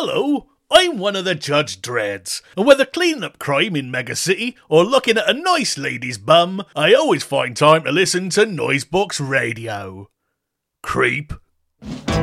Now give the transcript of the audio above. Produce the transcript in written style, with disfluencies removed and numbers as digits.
Hello, I'm one of the Judge Dreads, and whether cleaning up crime in Megacity or looking at a nice lady's bum, I always find time to listen to Noisebox Radio. Creep.